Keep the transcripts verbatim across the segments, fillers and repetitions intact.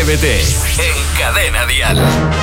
Atrévete en Cadena Dial.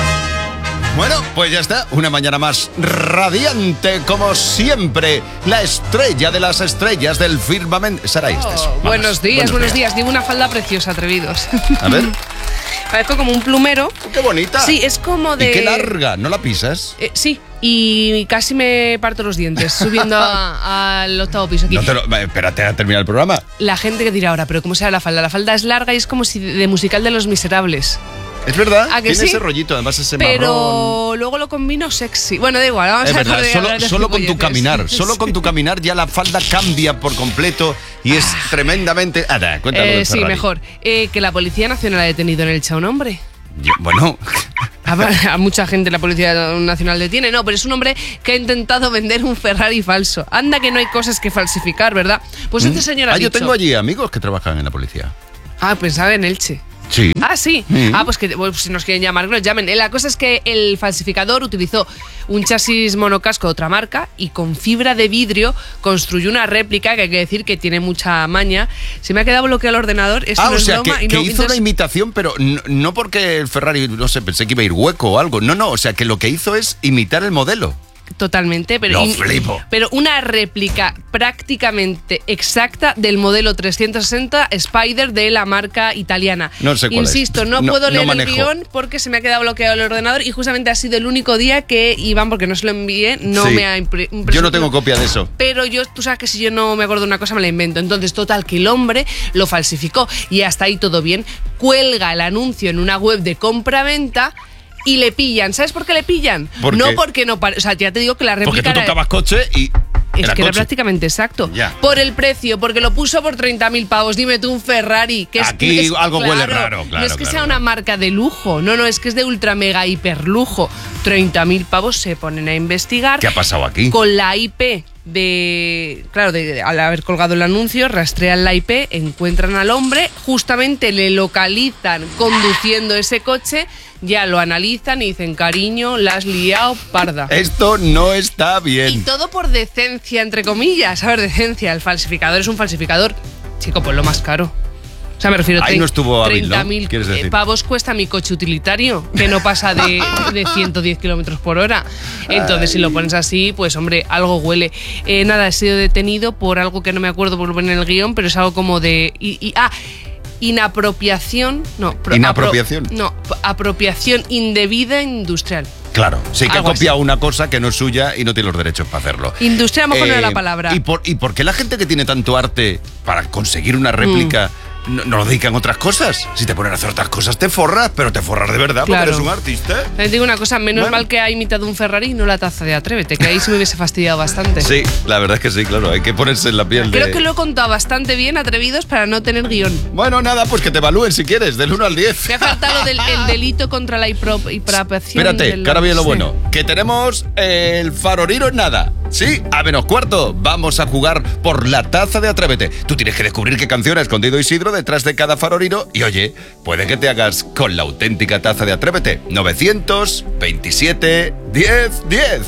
Bueno, pues ya está, una mañana más radiante como siempre, la estrella de las estrellas del firmamento. Sara Istes. Oh, buenos días, buenos, buenos días. días. Digo una falda preciosa, atrevidos. A ver. Parezco como un plumero. ¡Qué bonita! Sí, es como de... ¿Y qué larga? ¿No la pisas? Eh, sí, y casi me parto los dientes subiendo a, al octavo piso aquí. No te lo, espérate a terminar el programa. La gente que dirá ahora, pero ¿cómo será la falda? La falda es larga y es como si de, de musical de Los Miserables. Es verdad, ¿A que tiene sí? ese rollito, además ese Pero marrón. luego lo combino sexy. Bueno, da igual, vamos es a verdad, de solo, de solo con tu caminar, solo sí. con tu caminar ya la falda cambia por completo y es ah. tremendamente... Ah, da, cuéntalo eh, del Sí, Ferrari. mejor. Eh, que la Policía Nacional ha detenido en Elche a un hombre. Yo, bueno... A, a mucha gente la Policía Nacional detiene, no, pero es un hombre que ha intentado vender un Ferrari falso. Anda que no hay cosas que falsificar, ¿verdad? Pues este señor ha Ah, dicho... yo tengo allí amigos que trabajan en la policía. Ah, pensaba en Elche. Sí. Ah, sí. Mm. Ah, pues que pues, si nos quieren llamar, que nos llamen. La cosa es que el falsificador utilizó un chasis monocasco de otra marca y con fibra de vidrio construyó una réplica que hay que decir que tiene mucha maña. Se me ha quedado bloqueado el ordenador. Esto ah, no o es sea, broma. que, Y que no, hizo entonces... una imitación, pero no, no porque el Ferrari, no sé, pensé que iba a ir hueco o algo. No, no, o sea, que lo que hizo es imitar el modelo. Totalmente, pero, Lo in, flipo. pero una réplica prácticamente exacta del modelo trescientos sesenta Spider de la marca italiana. No sé cuál Insisto, es. no, no puedo no leer el manejo. guión porque se me ha quedado bloqueado el ordenador y justamente ha sido el único día que Iván, porque no se lo envié, no sí. me ha impresionado. Yo no tengo copia de eso. Pero yo, tú sabes que si yo no me acuerdo de una cosa me la invento. Entonces, total, que el hombre lo falsificó y hasta ahí todo bien. Cuelga el anuncio en una web de compra-venta y le pillan. ¿Sabes por qué le pillan? ¿Por no qué? porque no... O sea, ya te digo que la réplica... Porque tú tocabas era... coche y... Es era que era coche. prácticamente exacto. Ya. Por el precio, porque lo puso por treinta mil pavos. Dime tú, un Ferrari. Que es, Aquí es, algo claro, huele raro, claro. No es que claro, sea claro. una marca de lujo. No, no, es que es de ultra mega hiper lujo. treinta mil pavos se ponen a investigar. ¿Qué ha pasado aquí? Con la I P de... Claro, de, de, al haber colgado el anuncio, rastrean la I P, encuentran al hombre, justamente le localizan conduciendo ese coche, ya lo analizan y dicen, cariño, la has liado parda. Esto no está bien. Y todo por decencia, entre comillas. A ver, decencia, el falsificador es un falsificador. Chico, pues lo más caro. O sea, me refiero a Ahí no estuvo hábil, ¿no? treinta mil ¿Quieres decir? pavos cuesta mi coche utilitario, que no pasa de, de ciento diez kilómetros por hora. Entonces, Ay. si lo pones así, pues hombre, algo huele. Eh, nada, he sido detenido por algo que no me acuerdo por poner en el guión, pero es algo como de... Y, y, ah, inapropiación... No, pro, ¿Inapropiación? Apro, no, apropiación indebida industrial. Claro, sí que ha Algo copiado así. una cosa que no es suya y no tiene los derechos para hacerlo. Industria a lo mejor Eh, no era la palabra. ¿y por, ¿Y por qué la gente que tiene tanto arte para conseguir una réplica mm. no, no lo dedican a otras cosas? Si te ponen a hacer otras cosas te forras, pero te forras de verdad Claro. porque eres un artista. Te digo una cosa, menos Bueno. mal que ha imitado un Ferrari y no la taza de Atrévete, que ahí se me hubiese fastidiado bastante. Sí, la verdad es que sí, claro, hay que ponerse en la piel Creo de... que lo he contado bastante bien, atrevidos, para no tener guión. Bueno, nada, pues que te evalúen si quieres, del uno al diez. Me ha faltado del, el delito contra la hipropiación. Espérate, del- que ahora viene lo sí. bueno. Que tenemos el faroriro en nada. Sí, a menos cuarto. Vamos a jugar por la taza de Atrévete. Tú tienes que descubrir qué canción ha escondido Isidro detrás de cada faroriro. Y oye, puede que te hagas con la auténtica taza de Atrévete. novecientos veintisiete diez diez.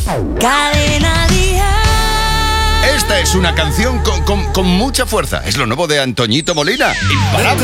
Cadena Dial. Esta es una canción con, con, con mucha fuerza. Es lo nuevo de Antoñito Molina. Imparable.